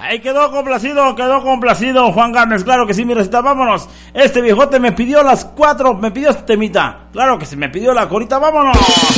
Ahí quedó complacido Juan Garnes, claro que sí, mi receta, vámonos. Este viejote me pidió las 4, me pidió este temita, claro que sí, me pidió la corita, vámonos.